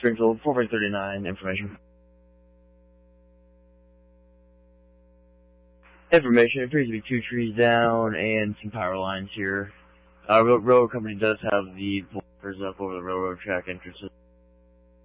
Springfield, 439, information. Information, appears to be 2 trees down and some power lines here. Railroad company does have the blockers up over the railroad track entrances.